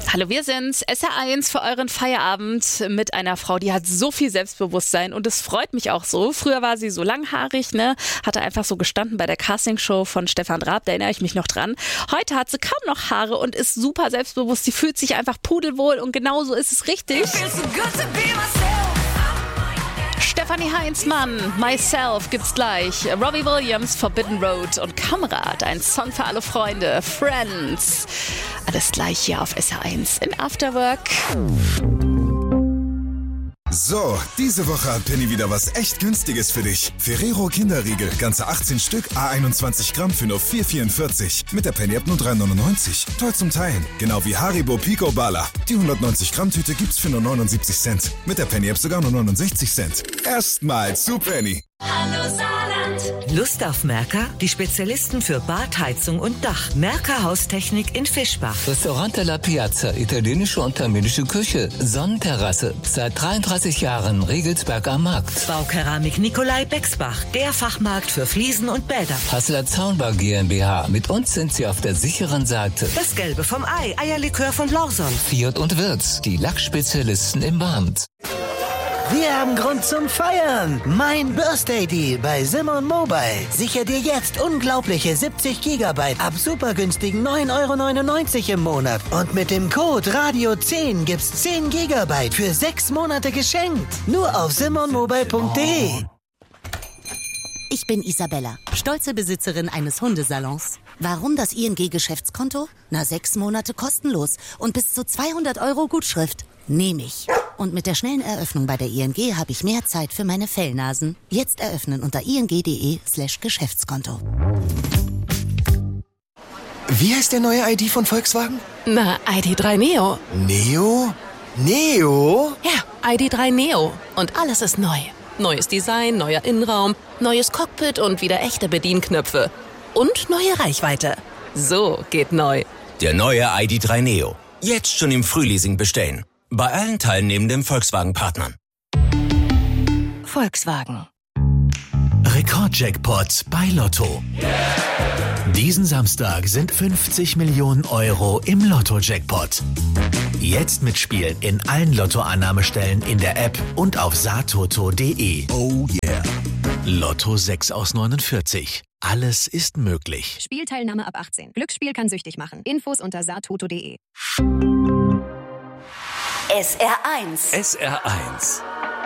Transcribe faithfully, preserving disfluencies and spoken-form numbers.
Hallo, wir sind's. S R eins für euren Feierabend mit einer Frau, die hat so viel Selbstbewusstsein und es freut mich auch so. Früher war sie so langhaarig, ne? Hatte einfach so gestanden bei der Castingshow von Stefan Raab, da erinnere ich mich noch dran. Heute hat sie kaum noch Haare und ist super selbstbewusst. Sie fühlt sich einfach pudelwohl und genau so ist es richtig. Stefanie Heinzmann, Myself gibt's gleich. Robbie Williams, Forbidden Road und Kamerad, ein Song für alle Freunde, Friends. Alles gleich hier auf S R eins in Afterwork. So, diese Woche hat Penny wieder was echt Günstiges für dich. Ferrero Kinderriegel, ganze achtzehn Stück, à einundzwanzig Gramm für nur vier vierundvierzig. Mit der Penny-App nur drei neunundneunzig. Toll zum Teilen. Genau wie Haribo Pico Bala. Die hundertneunzig Gramm Tüte gibt's für nur neunundsiebzig Cent. Mit der Penny-App sogar nur neunundsechzig Cent. Erstmal zu Penny. Hallo Saarland. Lust auf Märker? Die Spezialisten für Bad, Heizung und Dach. Märker Haustechnik in Fischbach. Restaurant La Piazza, italienische und armenische Küche. Sonnenterrasse, seit dreiunddreißig Jahren Regelsberg am Markt. Baukeramik Nikolai Bexbach, der Fachmarkt für Fliesen und Bäder. Hassler Zaunbau GmbH, mit uns sind Sie auf der sicheren Seite. Das Gelbe vom Ei, Eierlikör von Lawson. Fiat und Wirtz, die Lackspezialisten im Band. Wir haben Grund zum Feiern. Mein Birthday Deal bei Simon Mobile. Sicher dir jetzt unglaubliche siebzig Gigabyte ab supergünstigen neun Euro neunundneunzig im Monat. Und mit dem Code Radio zehn gibt's zehn Gigabyte für sechs Monate geschenkt. Nur auf simon mobile punkt de. Ich bin Isabella, stolze Besitzerin eines Hundesalons. Warum das I N G-Geschäftskonto? Na, sechs Monate kostenlos und bis zu zweihundert Euro Gutschrift. Nehme ich. Und mit der schnellen Eröffnung bei der I N G habe ich mehr Zeit für meine Fellnasen. Jetzt eröffnen unter ing.de slash Geschäftskonto. Wie heißt der neue I D von Volkswagen? Na, I D drei Neo. Neo? Neo? Ja, I D drei Neo. Und alles ist neu. Neues Design, neuer Innenraum, neues Cockpit und wieder echte Bedienknöpfe. Und neue Reichweite. So geht neu. Der neue I D drei Neo. Jetzt schon im Frühleasing bestellen. Bei allen teilnehmenden Volkswagen-Partnern. Volkswagen. Rekordjackpot bei Lotto. Diesen Samstag sind fünfzig Millionen Euro im Lotto-Jackpot. Jetzt mitspielen in allen Lottoannahmestellen in der App und auf saartoto punkt de. Oh yeah. Lotto sechs aus neunundvierzig. Alles ist möglich. Spielteilnahme ab achtzehn. Glücksspiel kann süchtig machen. Infos unter saartoto punkt de. S R eins. S R eins.